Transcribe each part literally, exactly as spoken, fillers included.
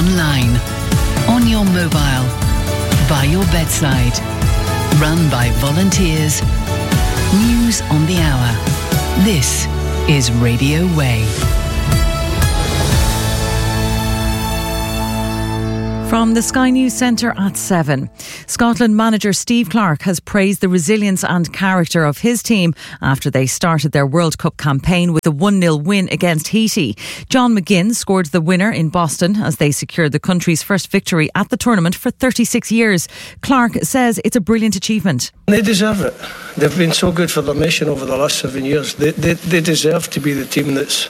online, on your mobile, by your bedside. Run by volunteers. News on the hour. This is Radio Way. From the Sky News Centre at seven. Scotland manager Steve Clarke has praised the resilience and character of his team after they started their World Cup campaign with a one nil win against Haiti. John McGinn scored the winner in Boston as they secured the country's first victory at the tournament for thirty-six years. Clarke says it's a brilliant achievement. They deserve it. They've been so good for their nation over the last seven years. They, they, they deserve to be the team that's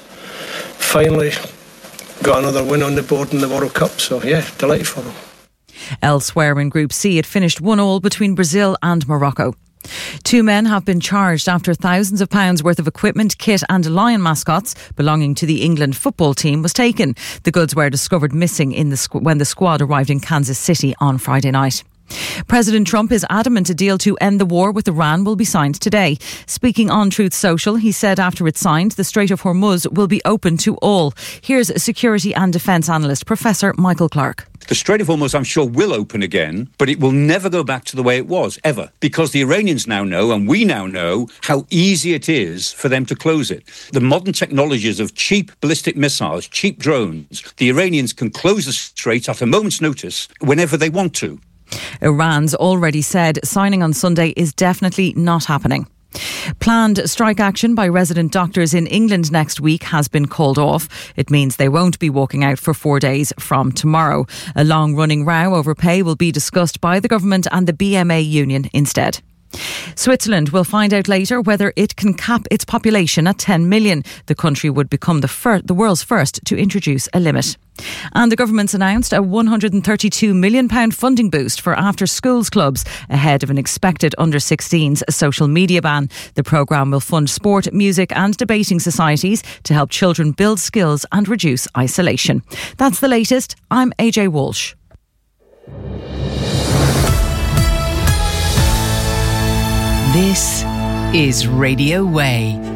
finally got another win on the board in the World Cup, so yeah, delighted for them. Elsewhere in Group C, it finished one all between Brazil and Morocco. Two men have been charged after thousands of pounds worth of equipment, kit and lion mascots belonging to the England football team was taken. The goods were discovered missing in the squ- when the squad arrived in Kansas City on Friday night. President Trump is adamant a deal to end the war with Iran will be signed today. Speaking on Truth Social, he said after it's signed, the Strait of Hormuz will be open to all. Here's security and defence analyst Professor Michael Clarke. The Strait of Hormuz, I'm sure, will open again, but it will never go back to the way it was, ever. Because the Iranians now know, and we now know, how easy it is for them to close it. The modern technologies of cheap ballistic missiles, cheap drones, the Iranians can close the strait at a moment's notice whenever they want to. Iran's already said signing on Sunday is definitely not happening. Planned strike action by resident doctors in England next week has been called off. It means they won't be walking out for four days from tomorrow. A long-running row over pay will be discussed by the government and the B M A union instead. Switzerland will find out later whether it can cap its population at ten million. The country would become the, fir- the world's first to introduce a limit. And the government's announced a one hundred thirty-two million pounds funding boost for after-schools clubs ahead of an expected under sixteens social media ban. The programme will fund sport, music and debating societies to help children build skills and reduce isolation. That's the latest. I'm A J Walsh. This is Radio Way